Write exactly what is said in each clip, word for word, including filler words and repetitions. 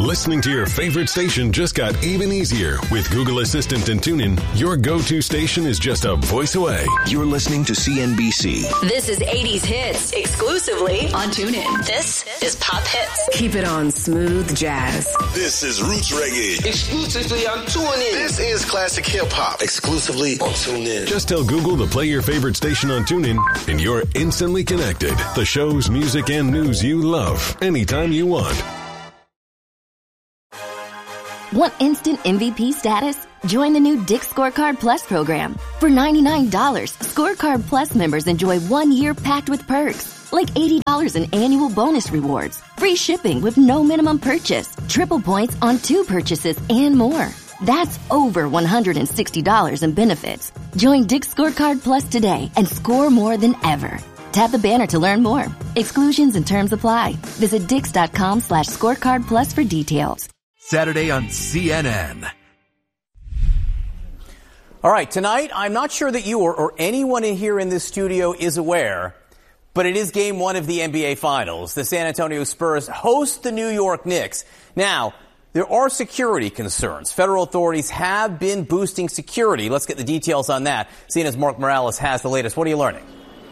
Listening to your favorite station just got even easier. With Google Assistant and TuneIn, your go-to station is just a voice away. You're listening to C N B C. This is eighties Hits, exclusively on TuneIn. This is Pop Hits. Keep it on smooth jazz. This is Roots Reggae. Exclusively on TuneIn. This is classic hip-hop. Exclusively on TuneIn. Just tell Google to play your favorite station on TuneIn, and you're instantly connected. The shows, music, and news you love, anytime you want. Want instant M V P status? Join the new Dick's Scorecard Plus program. For ninety-nine dollars, Scorecard Plus members enjoy one year packed with perks, like eighty dollars in annual bonus rewards, free shipping with no minimum purchase, triple points on two purchases, and more. That's over one hundred sixty dollars in benefits. Join Dick's Scorecard Plus today and score more than ever. Tap the banner to learn more. Exclusions and terms apply. Visit dix.com slash scorecard plus for details. Saturday on C N N. All right, tonight, I'm not sure that you or, or anyone in here in this studio is aware, but it is game one of the N B A Finals. The San Antonio Spurs host the New York Knicks. Now, there are security concerns. Federal authorities have been boosting security. Let's get the details on that. C N N's Mark Morales has the latest. What are you learning?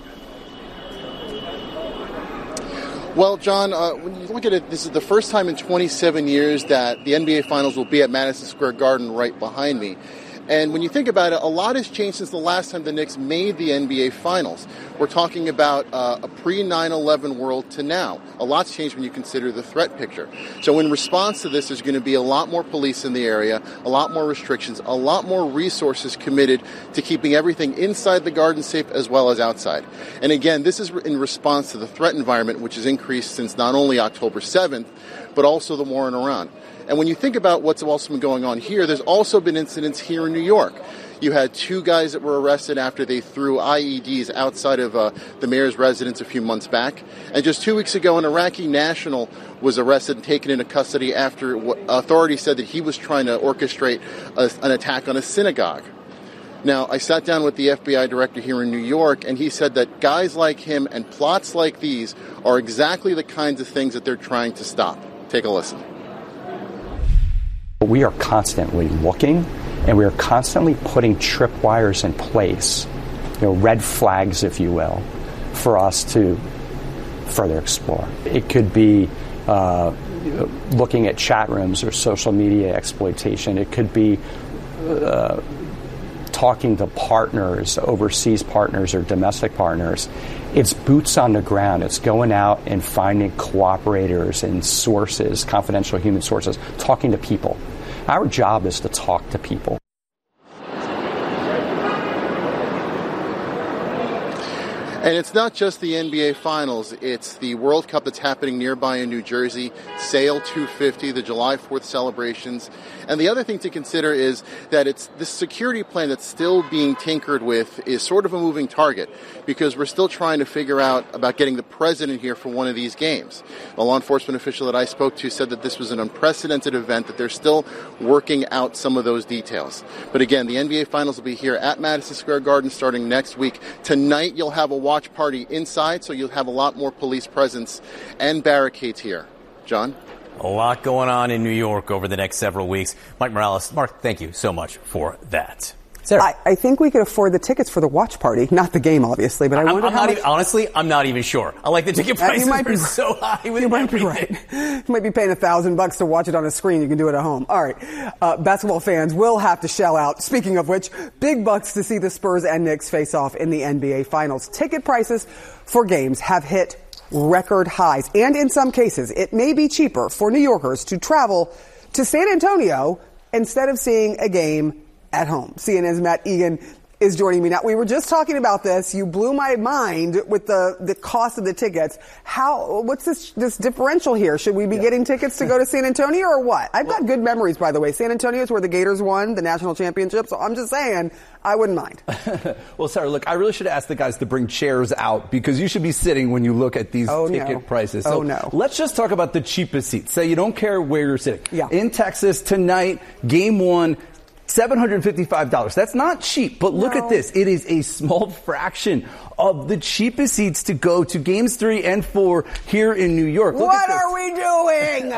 Well, John, uh, when you look at it, this is the first time in twenty-seven years that the N B A Finals will be at Madison Square Garden right behind me. And when you think about it, a lot has changed since the last time the Knicks made the N B A Finals. We're talking about uh, a pre nine eleven world to now. A lot's changed when you consider the threat picture. So in response to this, there's going to be a lot more police in the area, a lot more restrictions, a lot more resources committed to keeping everything inside the Garden safe as well as outside. And again, this is in response to the threat environment, which has increased since not only October seventh, but also the war in Iran. And when you think about what's also been going on here, there's also been incidents here in New York. You had two guys that were arrested after they threw I E Ds outside of uh, the mayor's residence a few months back. And just two weeks ago, an Iraqi national was arrested and taken into custody after authorities said that he was trying to orchestrate a, an attack on a synagogue. Now, I sat down with the F B I director here in New York, and he said that guys like him and plots like these are exactly the kinds of things that they're trying to stop. Take a listen. We are constantly looking, and we are constantly putting tripwires in place, you know, red flags, if you will, for us to further explore. It could be uh, looking at chat rooms or social media exploitation. It could be uh, talking to partners, overseas partners or domestic partners. It's boots on the ground. It's going out and finding cooperators and sources, confidential human sources, talking to people. Our job is to talk to people. And it's not just the N B A Finals. It's the World Cup that's happening nearby in New Jersey, Sail two fifty, the July fourth celebrations. And the other thing to consider is that it's this security plan that's still being tinkered with is sort of a moving target because we're still trying to figure out about getting the president here for one of these games. A law enforcement official that I spoke to said that this was an unprecedented event, that they're still working out some of those details. But again, the N B A Finals will be here at Madison Square Garden starting next week. Tonight, you'll have a watch party inside, so you'll have a lot more police presence and barricades here. John? A lot going on in New York over the next several weeks. Mike Morales, Mark, thank you so much for that. Sarah. I, I think we could afford the tickets for the watch party, not the game, obviously. But I I'm, wonder I'm how not much... even, honestly, I'm not even sure. I like the ticket prices you might be are so high. With you might everything. be right. You might be paying a thousand bucks to watch it on a screen. You can do it at home. All right, uh, basketball fans will have to shell out. Speaking of which, big bucks to see the Spurs and Knicks face off in the N B A Finals. Ticket prices for games have hit record highs, and in some cases, it may be cheaper for New Yorkers to travel to San Antonio instead of seeing a game at home. C N N's Matt Egan is joining me now. We were just talking about this. You blew my mind with the, the cost of the tickets. How, what's this, this differential here? Should we be yeah. getting tickets to go to San Antonio or what? I've well, got good memories, by the way. San Antonio is where the Gators won the national championship. So I'm just saying, I wouldn't mind. Well, Sarah, look, I really should ask the guys to bring chairs out because you should be sitting when you look at these oh, ticket no. prices. So oh, no. Let's just talk about the cheapest seats. Say you don't care where you're sitting. Yeah. In Texas tonight, game one, seven hundred fifty-five dollars. That's not cheap, but look no. at this. It is a small fraction of the cheapest seats to go to games three and four here in New York. Look what are we doing?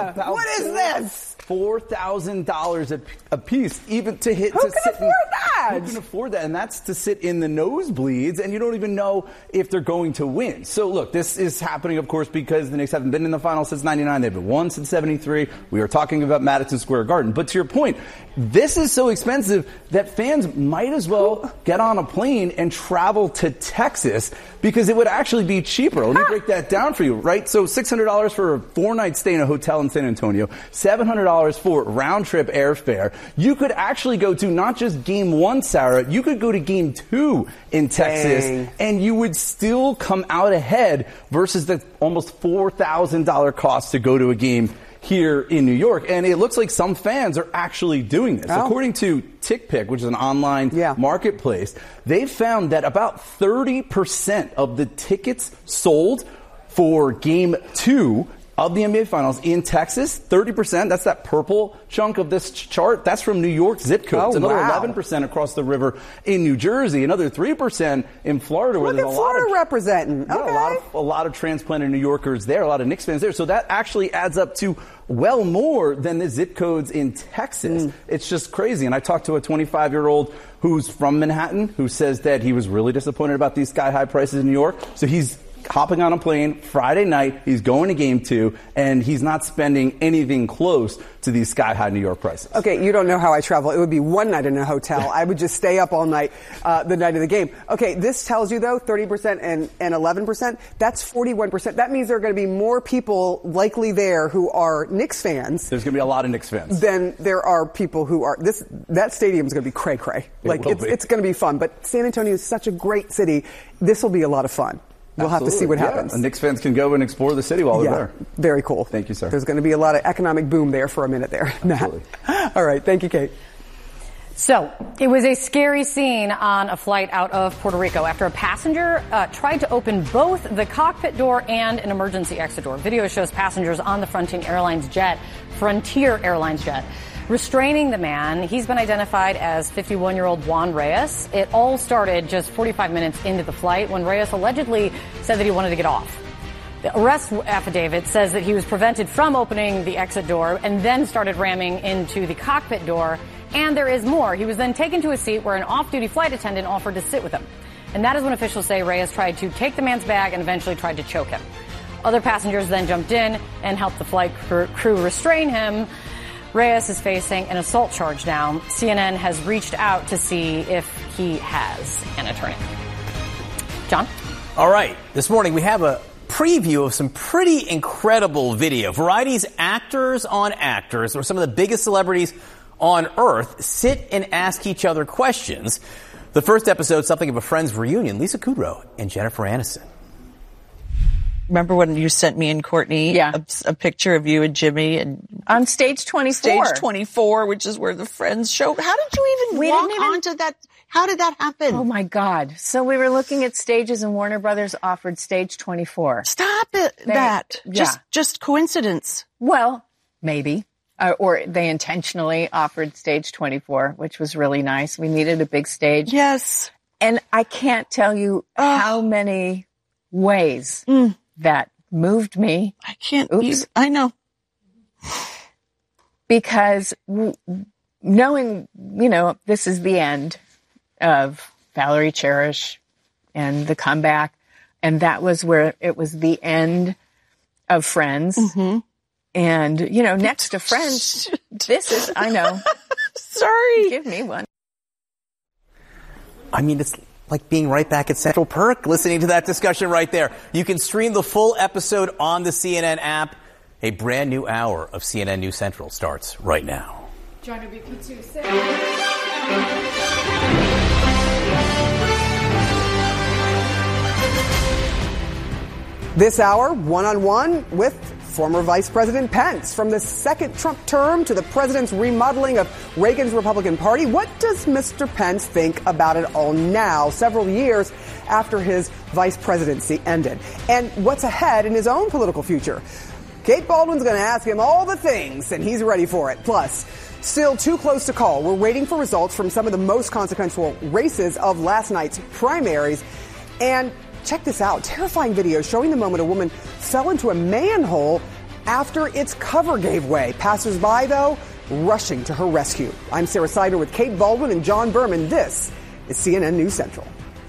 Yeah. What is this? Four thousand dollars a piece, even to hit. Who to can sit afford in, that? Who can afford that? And that's to sit in the nosebleeds, and you don't even know if they're going to win. So look, this is happening, of course, because the Knicks haven't been in the finals since ninety-nine. They've been won since seventy-three. We are talking about Madison Square Garden. But to your point, this is so expensive that fans might as well get on a plane and travel to Texas because it would actually be cheaper. Let me break that down for you, right? So six hundred dollars for a four-night stay in a hotel in San Antonio, seven hundred dollars for round-trip airfare. You could actually go to not just game one, Sarah, you could go to game two in Texas, Dang. and you would still come out ahead versus the almost four thousand dollars cost to go to a game here in New York. And it looks like some fans are actually doing this. Oh. According to TickPick, which is an online yeah. marketplace, they've found that about thirty percent of the tickets sold for game two of the N B A Finals in Texas, thirty percent, that's that purple chunk of this chart, that's from New York zip codes. Oh, another wow. eleven percent across the river in New Jersey, another three percent in Florida. Where Look there's at a Florida lot of, representing. Yeah, okay. a lot of a lot of transplanted New Yorkers there, a lot of Knicks fans there. So that actually adds up to well more than the zip codes in Texas. Mm. It's just crazy. And I talked to a twenty-five-year-old who's from Manhattan who says that he was really disappointed about these sky-high prices in New York. So he's hopping on a plane Friday night, he's going to game two, and he's not spending anything close to these sky-high New York prices. Okay, you don't know how I travel. It would be one night in a hotel. I would just stay up all night uh, the night of the game. Okay, this tells you, though, thirty percent and, and eleven percent. That's forty-one percent. That means there are going to be more people likely there who are Knicks fans. There's going to be a lot of Knicks fans. Than there are people who are. This That stadium is going to be cray-cray. Like, it it's, be. it's going to be fun. But San Antonio is such a great city. This will be a lot of fun. We'll Absolutely. have to see what yeah. happens. And Knicks fans can go and explore the city while they're yeah, there. Very cool. Thank you, sir. There's going to be a lot of economic boom there for a minute there. Absolutely. All right. Thank you, Kate. So, it was a scary scene on a flight out of Puerto Rico after a passenger uh, tried to open both the cockpit door and an emergency exit door. Video shows passengers on the Frontier Airlines jet, Frontier Airlines jet, restraining the man. He's been identified as fifty-one-year-old Juan Reyes. It all started just forty-five minutes into the flight when Reyes allegedly said that he wanted to get off. The arrest affidavit says that he was prevented from opening the exit door and then started ramming into the cockpit door. And there is more. He was then taken to a seat where an off-duty flight attendant offered to sit with him. And that is when officials say Reyes tried to take the man's bag and eventually tried to choke him. Other passengers then jumped in and helped the flight crew restrain him. Reyes is facing an assault charge now. C N N has reached out to see if he has an attorney. John? All right. This morning we have a preview of some pretty incredible video. Variety's Actors on Actors, where some of the biggest celebrities on Earth sit and ask each other questions. The first episode, something of a Friends reunion. Lisa Kudrow and Jennifer Aniston. Remember when you sent me and Courtney yeah. a, a picture of you and Jimmy and on stage twenty-four, stage twenty-four, which is where the Friends show. How did you even we walk didn't even... onto that? How did that happen? Oh my God! So we were looking at stages, and Warner Brothers offered stage twenty-four. Stop it! They, that yeah. just just coincidence. Well, maybe. Uh, or they intentionally offered stage twenty-four, which was really nice. We needed a big stage. Yes. And I can't tell you oh. how many ways mm. that moved me. I can't. Oops. Even, I know. Because w- knowing, you know, this is the end of Valerie Cherish and the comeback, and that was where it was the end of Friends. Mm-hmm. And, you know, next to Friends, this is, I know. Sorry. Give me one. I mean, it's like being right back at Central Perk, listening to that discussion right there. You can stream the full episode on the C N N app. A brand new hour of C N N News Central starts right now. John W P two six. This hour, one-on-one with former Vice President Pence. From the second Trump term to the president's remodeling of Reagan's Republican Party, what does Mister Pence think about it all now, several years after his vice presidency ended? And what's ahead in his own political future? Kate Baldwin's going to ask him all the things, and he's ready for it. Plus, still too close to call. We're waiting for results from some of the most consequential races of last night's primaries. And check this out. Terrifying video showing the moment a woman fell into a manhole after its cover gave way. Passers-by, though, rushing to her rescue. I'm Sarah Sider with Kate Baldwin and John Berman. This is C N N News Central.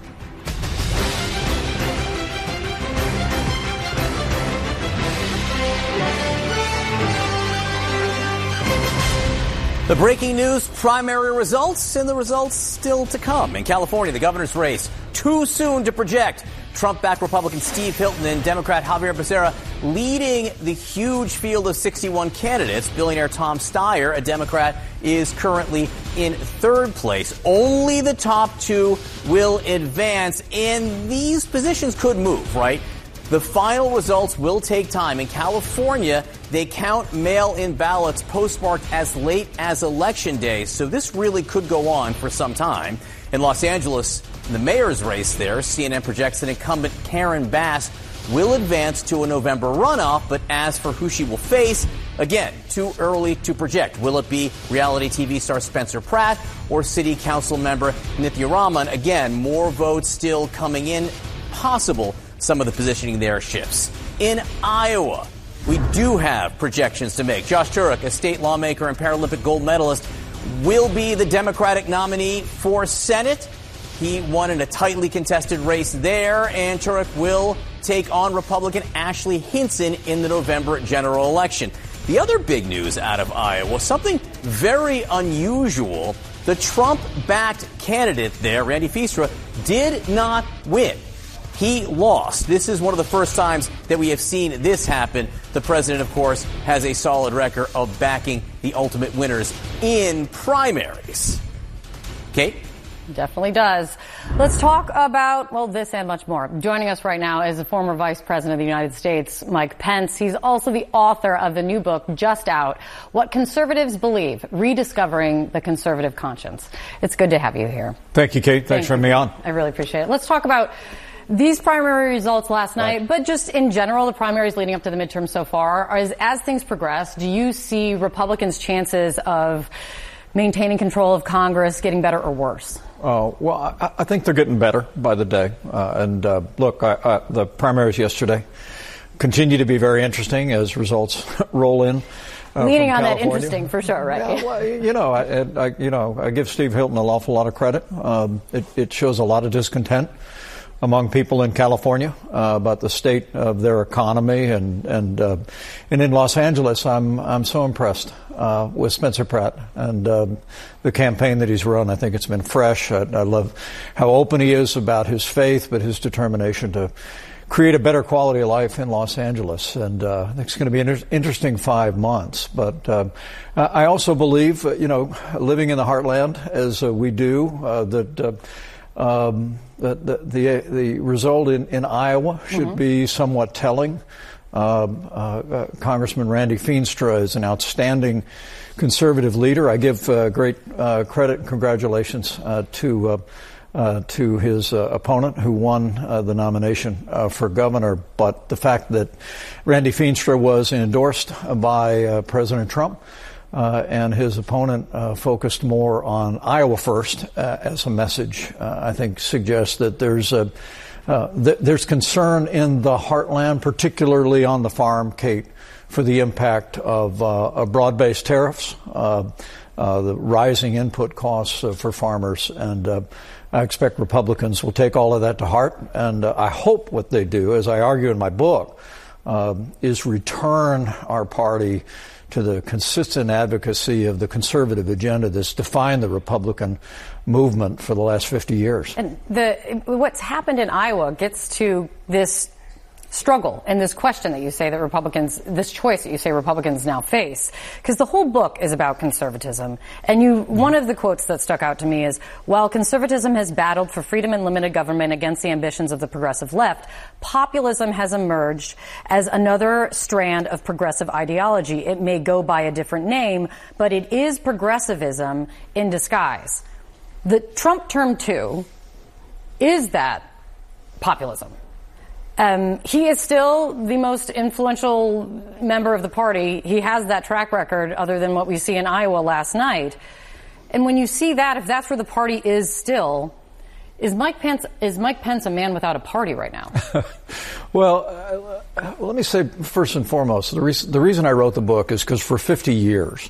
The breaking news, primary results, and the results still to come. In California, the governor's race, too soon to project. Trump-backed Republican Steve Hilton and Democrat Javier Becerra leading the huge field of sixty-one candidates. Billionaire Tom Steyer, a Democrat, is currently in third place. Only the top two will advance, and these positions could move, right? The final results will take time. In California, they count mail-in ballots postmarked as late as Election Day, so this really could go on for some time. In Los Angeles, in the mayor's race there, C N N projects that incumbent Karen Bass will advance to a November runoff, but as for who she will face, again, too early to project. Will it be reality T V star Spencer Pratt or city council member Nithya Raman? Again, more votes still coming in. Possible some of the positioning there shifts. In Iowa, we do have projections to make. Josh Turek, a state lawmaker and Paralympic gold medalist, will be the Democratic nominee for Senate. He won in a tightly contested race there, and Turek will take on Republican Ashley Hinson in the November general election. The other big news out of Iowa, something very unusual. The Trump-backed candidate there, Randy Feestra, did not win. He lost. This is one of the first times that we have seen this happen. The president, of course, has a solid record of backing the ultimate winners in primaries. Kate? Definitely does. Let's talk about, well, this and much more. Joining us right now is the former Vice President of the United States, Mike Pence. He's also the author of the new book just out, What Conservatives Believe, Rediscovering the Conservative Conscience. It's good to have you here. Thank you, Kate. Thanks Thank for having me on. I really appreciate it. Let's talk about these primary results last night, right, but just in general, the primaries leading up to the midterm so far. As, as things progress, do you see Republicans' chances of maintaining control of Congress getting better or worse? Oh, well, I, I think they're getting better by the day. Uh, and uh, look, I, I, the primaries yesterday continue to be very interesting as results roll in. Uh, Leaning on California. That interesting for sure, right? Yeah, well, you know, I, I, you know, I give Steve Hilton an awful lot of credit. Um, it, it shows a lot of discontent among people in California uh, about the state of their economy, and and uh, and in Los Angeles, I'm I'm so impressed uh, with Spencer Pratt and uh, the campaign that he's run. I think it's been fresh. I, I love how open he is about his faith, but his determination to create a better quality of life in Los Angeles. And uh, I think it's going to be an inter- interesting five months. But uh, I also believe, uh, you know, living in the heartland as uh, we do, uh, that. Uh, Um, the, the, the, the result in, in Iowa should mm-hmm. be somewhat telling. Um, uh, uh, Congressman Randy Feenstra is an outstanding conservative leader. I give uh, great uh, credit and congratulations uh, to uh, uh, to his uh, opponent who won uh, the nomination uh, for governor. But the fact that Randy Feenstra was endorsed by uh, President Trump Uh, and his opponent uh, focused more on Iowa first uh, as a message, uh, I think suggests that there's a uh, th- there's concern in the heartland, particularly on the farm, Kate, for the impact of, uh, of broad-based tariffs, uh, uh, the rising input costs uh, for farmers, and uh, I expect Republicans will take all of that to heart, and uh, I hope what they do, as I argue in my book, uh, is return our party to the consistent advocacy of the conservative agenda that's defined the Republican movement for the last fifty years. And the what's happened in Iowa gets to this struggle and this question that you say that Republicans, this choice that you say Republicans now face, because the whole book is about conservatism. And you, one of the quotes that stuck out to me is, while conservatism has battled for freedom and limited government against the ambitions of the progressive left, populism has emerged as another strand of progressive ideology. It may go by a different name, but it is progressivism in disguise. The Trump term two is that populism. Um, he is still the most influential member of the party. He has that track record other than what we see in Iowa last night. And when you see that, if that's where the party is still, Is Mike Pence is Mike Pence a man without a party right now? Well, uh, let me say first and foremost, the, re- the reason I wrote the book is because for fifty years,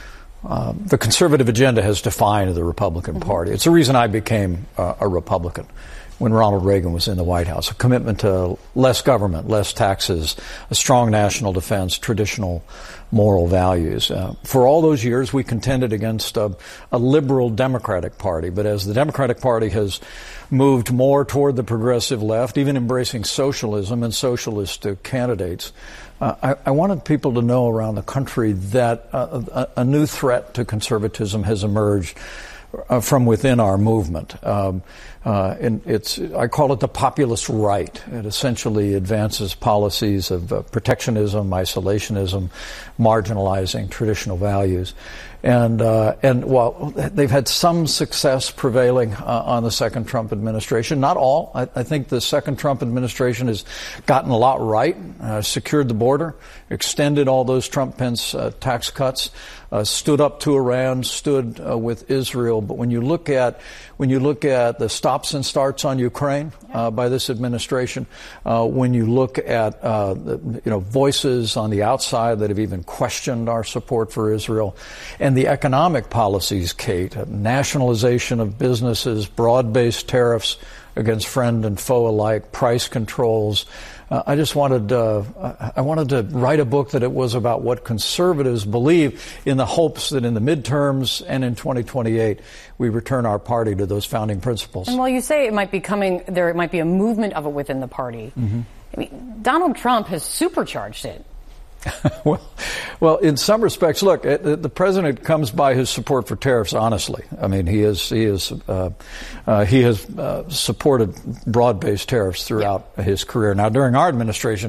uh, the conservative agenda has defined the Republican mm-hmm. Party. It's the reason I became uh, a Republican when Ronald Reagan was in the White House. A commitment to less government, less taxes, a strong national defense, traditional moral values. Uh, for all those years, we contended against a, a liberal Democratic Party. But as the Democratic Party has moved more toward the progressive left, even embracing socialism and socialist uh, candidates, uh, I, I wanted people to know around the country that uh, a, a new threat to conservatism has emerged uh, from within our movement. Um, Uh, and it's, I call it the populist right. It essentially advances policies of uh, protectionism, isolationism, marginalizing traditional values. And, uh, and while they've had some success prevailing uh, on the second Trump administration, not all. I, I think the second Trump administration has gotten a lot right, uh, secured the border, extended all those Trump-Pence uh, tax cuts, uh, stood up to Iran, stood uh, with Israel. But when you look at, when you look at the stops and starts on Ukraine uh, by this administration, uh, when you look at, uh, the, you know, voices on the outside that have even questioned our support for Israel, and the economic policies, Kate, nationalization of businesses, broad-based tariffs against friend and foe alike, price controls. Uh, I just wanted, uh, I wanted to write a book that it was about what conservatives believe, in the hopes that in the midterms and in twenty twenty-eight we return our party to those founding principles. And while you say it might be coming, there might be a movement of it within the party. Mm-hmm. I mean, Donald Trump has supercharged it. well, well, in some respects, look, it, the president comes by his support for tariffs honestly. I mean, he is he is uh, uh, he has uh, supported broad-based tariffs throughout yeah. his career. Now, during our administration,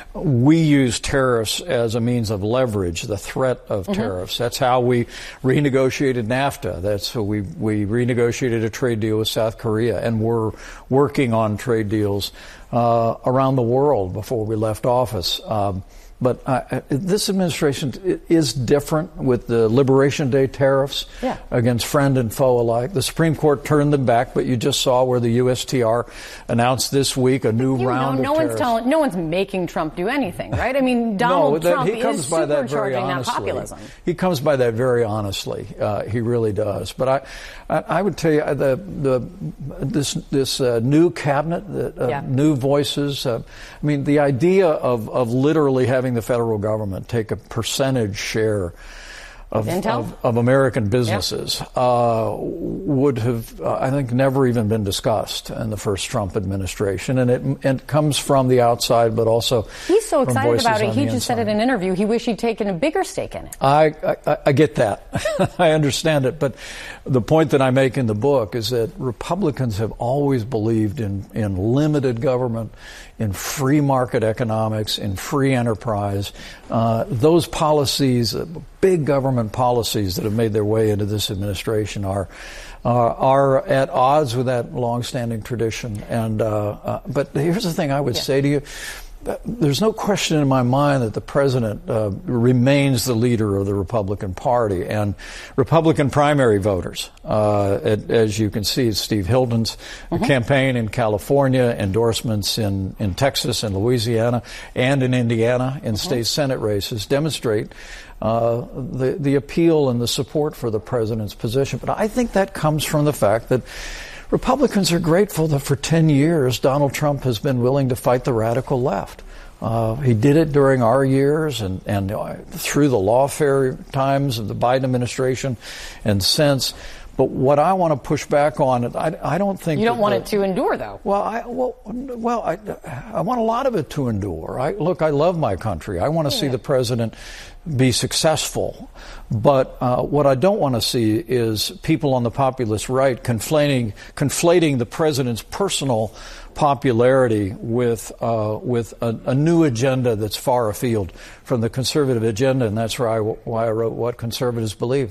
we used tariffs as a means of leverage, the threat of mm-hmm. tariffs. That's how we renegotiated NAFTA. That's how we we renegotiated a trade deal with South Korea, and we're working on trade deals uh, around the world before we left office. Um, But uh, this administration is different with the Liberation Day tariffs yeah. against friend and foe alike. The Supreme Court turned them back, but you just saw where the U S T R announced this week a new you round know, no of one's tariffs. telling, no one's making Trump do anything, right? I mean, Donald no, that, Trump he comes is by that very supercharging honestly. that populism. He comes by that very honestly. Uh, he really does. But I, I, I would tell you the the this this uh, new cabinet, uh, yeah. new voices. Uh, I mean, the idea of of literally having the federal government take a percentage share of, of, of American businesses yep. uh, would have, uh, I think, never even been discussed in the first Trump administration. And it, it comes from the outside, but also He's so from excited about it. on He the just inside. said in an interview he wished he'd taken a bigger stake in it. I, I, I get that. I understand it. But the point that I make in the book is that Republicans have always believed in, in limited government, in free market economics, in free enterprise. Uh, those policies, uh, big government policies that have made their way into this administration are uh, are at odds with that longstanding tradition. And uh, uh, but here's the thing I would yeah. say to you. There's no question in my mind that the president uh, remains the leader of the Republican Party, and Republican primary voters, uh, as you can see, Steve Hilton's mm-hmm. campaign in California, endorsements in, in Texas and Louisiana and in Indiana in mm-hmm. state Senate races demonstrate uh, the, the appeal and the support for the president's position. But I think that comes from the fact that Republicans are grateful that for ten years Donald Trump has been willing to fight the radical left. Uh, he did it during our years and, and uh, through the lawfare times of the Biden administration and since. But what I want to push back on, I, I don't think you don't want the, it to endure, though. Well, I well, well, I, I want a lot of it to endure. I, look, I love my country. I want to yeah. see the president be successful. But uh, what I don't want to see is people on the populist right conflating conflating the president's personal popularity with uh, with a, a new agenda that's far afield from the conservative agenda, and that's why I, why I wrote What Conservatives Believe.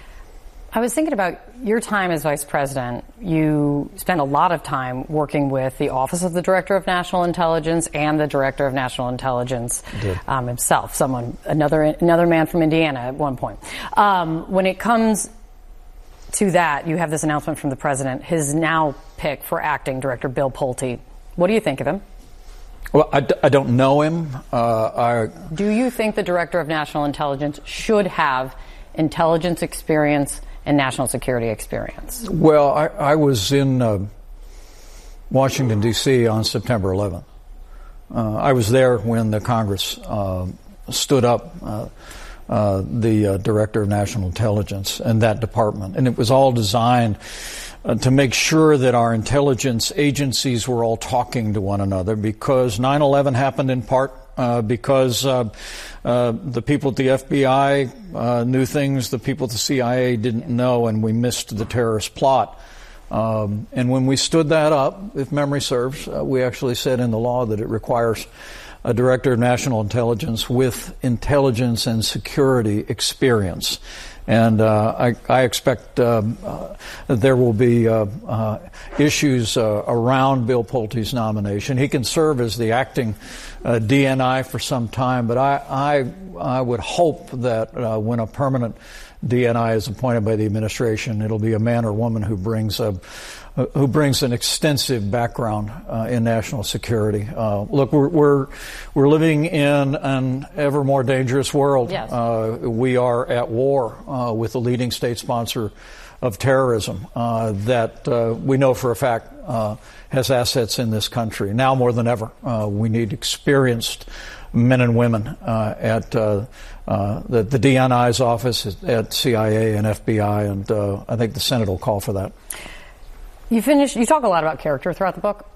I was thinking about your time as vice president. You spent a lot of time working with the Office of the Director of National Intelligence and the Director of National Intelligence um, himself, someone, another another man from Indiana at one point. Um, when it comes to that, you have this announcement from the president, his now pick for acting director Bill Pulte. What do you think of him? Well, I, d- I don't know him. Uh, I, do you think the director of national intelligence should have intelligence experience and national security experience? Well, I, I was in uh, Washington, D C on September eleventh. Uh, I was there when the Congress uh, stood up uh, uh, the uh, Director of National Intelligence and that department. And it was all designed uh, to make sure that our intelligence agencies were all talking to one another, because nine eleven happened in part uh, because uh, uh, the people at the F B I uh, knew things the people at the C I A didn't know, and we missed the terrorist plot. Um, and when we stood that up, if memory serves, uh, we actually said in the law that it requires a director of national intelligence with intelligence and security experience. And uh, I, I expect uh, uh, there will be uh, uh, issues uh, around Bill Pulte's nomination. He can serve as the acting uh, D N I for some time, but I, I, I would hope that uh, when a permanent D N I is appointed by the administration, it'll be a man or woman who brings a who brings an extensive background uh, in national security. Uh, look, we're, we're we're living in an ever more dangerous world. Yes. Uh, we are at war uh, with the leading state sponsor of terrorism uh, that uh, we know for a fact uh, has assets in this country. Now more than ever, uh, we need experienced men and women uh, at uh, uh, the, the D N I's office, at C I A and F B I, and uh, I think the Senate will call for that. You finish. You talk a lot about character throughout the book,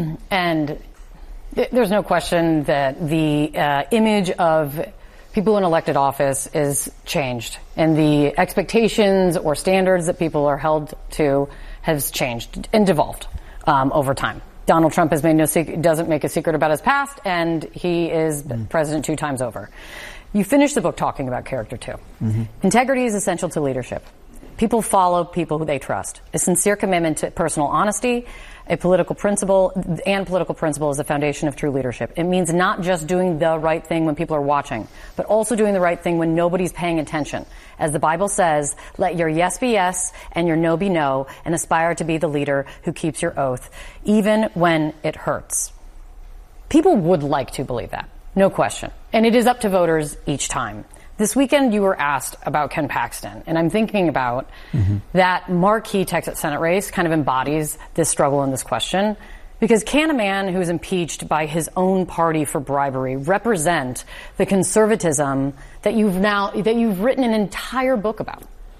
and th- there's no question that the uh, image of people in elected office is changed, and the expectations or standards that people are held to has changed and devolved um, over time. Donald Trump has made no secret, doesn't make a secret about his past, and he is mm-hmm. president two times over. You finish the book talking about character too. Mm-hmm. Integrity is essential to leadership. People follow people who they trust. A sincere commitment to personal honesty, a political principle, and political principle is the foundation of true leadership. It means not just doing the right thing when people are watching, but also doing the right thing when nobody's paying attention. As the Bible says, let your yes be yes and your no be no, and aspire to be the leader who keeps your oath, even when it hurts. People would like to believe that, no question. And it is up to voters each time. This weekend, you were asked about Ken Paxton, and I'm thinking about mm-hmm. that marquee Texas Senate race kind of embodies this struggle and this question, because can a man who's impeached by his own party for bribery represent the conservatism that you've now that you've written an entire book about?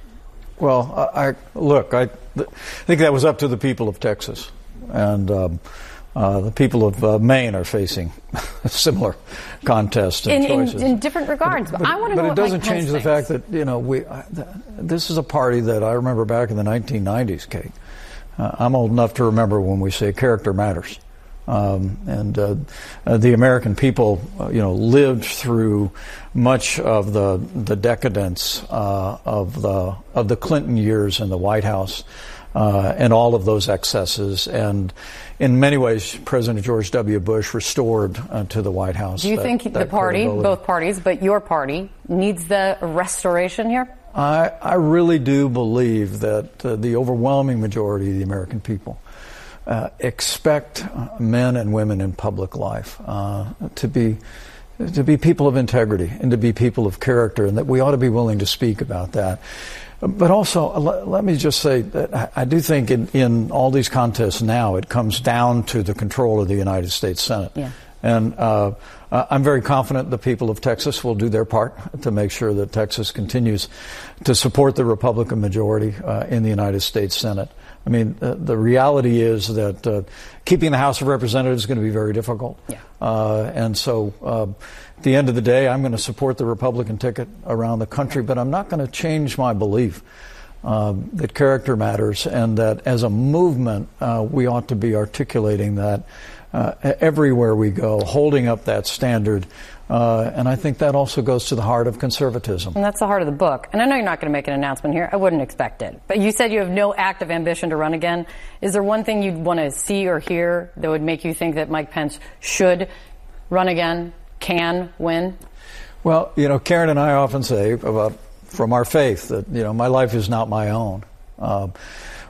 Well, I, I look, I th- think that was up to the people of Texas, and um, uh, the people of uh, Maine are facing a similar contest and in, choices. In, in different regards, but, but I want to know But it what doesn't Mike change Pence the thinks. fact that, you know, we uh, th- this is a party that I remember back in the nineteen nineties, Kate. Uh, I'm old enough to remember when we say character matters. Um, and uh, uh, the American people, uh, you know, lived through much of the the decadence uh, of the of the Clinton years in the White House, uh, and all of those excesses. And in many ways, President George W. Bush restored uh, to the White House. Do you that, think that the party, credibility. both parties, but your party, needs the restoration here? I, I really do believe that uh, the overwhelming majority of the American people uh, expect uh, men and women in public life uh, to be to be people of integrity and to be people of character, and that we ought to be willing to speak about that. But also, let, let me just say that I, I do think in, in all these contests now, it comes down to the control of the United States Senate. Yeah. And uh, I'm very confident the people of Texas will do their part to make sure that Texas continues to support the Republican majority uh, in the United States Senate. I mean, uh, the reality is that uh, keeping the House of Representatives is going to be very difficult. Yeah. Uh, and so uh, at the end of the day, I'm going to support the Republican ticket around the country, but I'm not going to change my belief uh, that character matters, and that as a movement, uh, we ought to be articulating that Uh, everywhere we go, holding up that standard. Uh, and I think that also goes to the heart of conservatism. And that's the heart of the book. And I know you're not going to make an announcement here. I wouldn't expect it. But you said you have no active ambition to run again. Is there one thing you'd want to see or hear that would make you think that Mike Pence should run again, can win? Well, you know, Karen and I often say about from our faith that, you know, my life is not my own. Uh,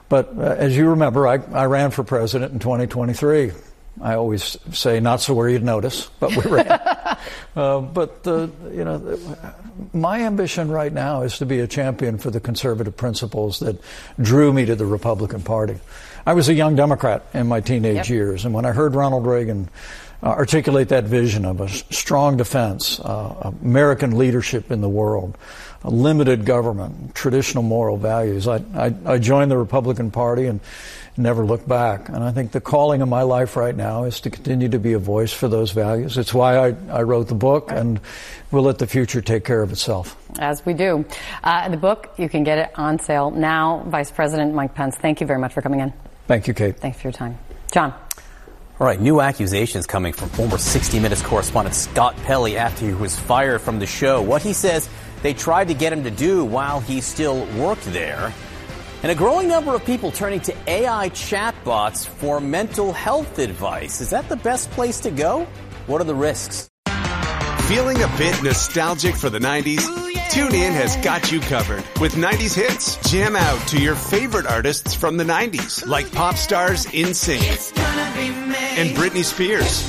But uh, as you remember, I, I ran for president in twenty twenty-three. I always say not so where you'd notice, but we ran. uh, but, uh, you know, my ambition right now is to be a champion for the conservative principles that drew me to the Republican Party. I was a young Democrat in my teenage yep. years, and when I heard Ronald Reagan uh, articulate that vision of a strong defense, uh, American leadership in the world, a limited government, traditional moral values, I, I, I joined the Republican Party and never looked back. And I think the calling of my life right now is to continue to be a voice for those values. It's why I, I wrote the book, and we'll let the future take care of itself. As we do. Uh, the book, you can get it on sale now. Vice President Mike Pence, thank you very much for coming in. Thank you, Kate. Thanks for your time. John. All right, new accusations coming from former sixty minutes correspondent Scott Pelley after he was fired from the show. What he says they tried to get him to do while he still worked there. And a growing number of people turning to A I chatbots for mental health advice. Is that the best place to go? What are the risks? Feeling a bit nostalgic for the nineties? TuneIn has got you covered with nineties hits. Jam out to your favorite artists from the nineties, like pop stars NSYNC and Britney Spears.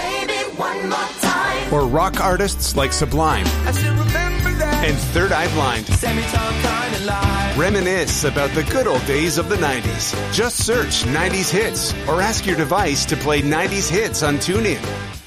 Or rock artists like Sublime and Third Eye Blind. Reminisce about the good old days of the nineties. Just search nineties hits or ask your device to play nineties hits on TuneIn.